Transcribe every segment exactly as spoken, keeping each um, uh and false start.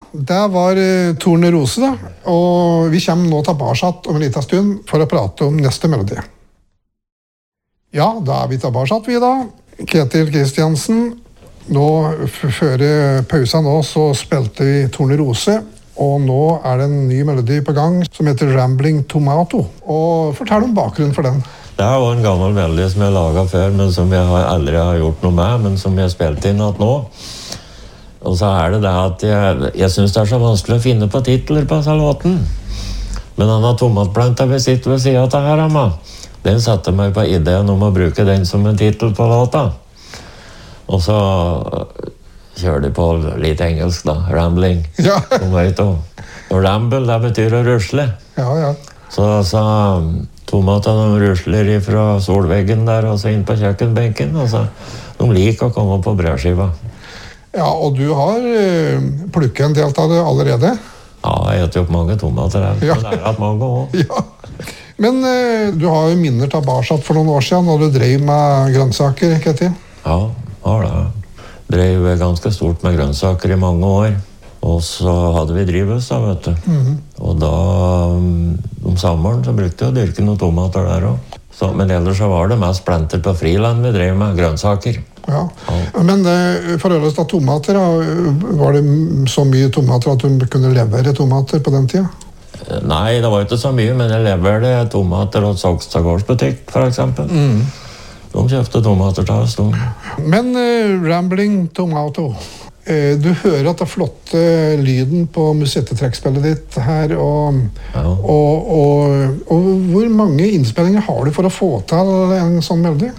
Det var Tornerose da, og vi kommer nå tilbake om en liten stund for å prate om neste melodi. Ja, da er vi tilbake vi da. Ketil Kristiansen, nå før pausen nå så spilte vi Tornerose, og nå er det en ny melodi på gang som heter Rambling Tomato. Og fortell om bakgrunnen for den. Det er jo en gammel melodi som jeg laget før, men som jeg aldri har gjort noe med, men som jeg spilte inn at nå. Og så er det det at jeg, jeg synes det er så vanskelig å finne på titler på denne låten. Men han har tomatplanta ved sitt ved siden av her, Amma. Den satte meg på ideen om å bruke den som en titel på låta. Og så kjører de på litt engelsk da, rambling. Ja. Og ramble, det betyr å rusle. Ja, ja. Så sa tomatene rusler fra solveggen der og så inn på kjøkkenbenken. Og så, de liker å komme på brødskiva. Ja, og du har uh, plukket en del av det allerede? Ja, jeg har opp mange tomater her. Ja. Det er hatt mange også. Ja. Men uh, du har jo minner tilbake for noen år siden, når du drev med grønnsaker, Ketil? Ja, har det. Drev ganske stort med grønnsaker i mange år. Og så hadde vi drivhus da, vet du. Mm-hmm. Og da, om sommeren, så brukte jeg å dyrke noen tomater der også. Så, men ellers så var det mest planter på friland vi drev med grønnsaker. Ja, ja. Men uh, for øvrigt av tomater, var det så mye tomater at du kunne levere tomater på den tida? Nei, det var ikke så mye, men jeg leverte tomater og Sogstad-gårdsbutikk, for eksempel. Mm. De kjøpte tomater til oss. Men uh, Rambling Tomato, uh, du hører at det er flotte lyden på musettetrekkspillet ditt her, og, ja. og, og, og hvor mange innspillinger har du for å få til en sånn melodi?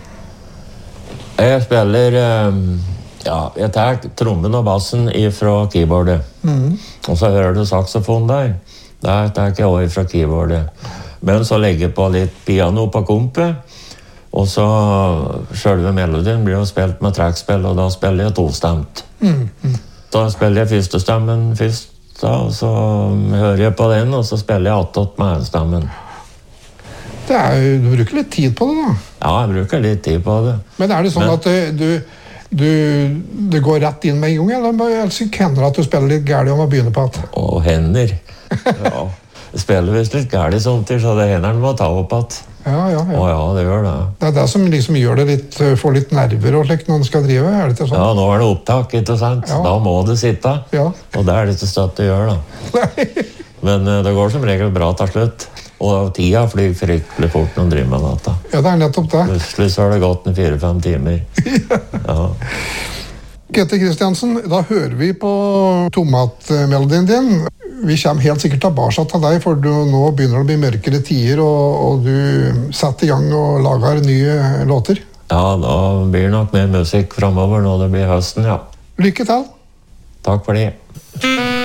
Jeg spiller, ja, jeg tar trommen og bassen fra keyboardet. Mm. Og så hører du saxofon der. Der tar jeg også fra keyboardet. Men så legger jeg på litt piano på kompet. Og så selve melodien blir jo spilt med trekkspill, og da spiller jeg tostemt. Mm. Mm. Da spiller jeg første stemmen først, da, og så hører jeg på den, og så spiller jeg attåt med enstemmen. Det er, du bruker litt tid på det da? Ja, jeg bruker litt tid på det. Men er det sånn Men, at du, du, det går rett inn med en gang, eller hender det at du spiller litt gærlig om å begynne på at? Og hender. Ja. Jeg spiller visst litt gærlig samtidig, så det hender den må ta opp at. Ja, ja, ja. Å ja, det gjør det. Det er det som liksom gjør det litt, får litt nerver og slik når den skal drive, er det ikke sånn? Ja, nå er det opptak, ikke sant? Ja. Da må det sitte. Ja. Og det er det ikke støtt det gjør da. Men det går som regel bra til slutt. Og tida flyr fryktelig fort når de driver med data. Ja, det er nettopp det. Plutselig så har det gått en fire-fem timer. Ja. Ketil Kristiansen, da hører vi på tomatmelodien din. Vi kommer helt sikkert tilbake til deg, for du, nå begynner det å bli mørkere tider, og, og du setter i gang og lager nye låter. Ja, da blir det nok mer musikk fremover når det blir høsten, ja. Lykke til! Takk for det.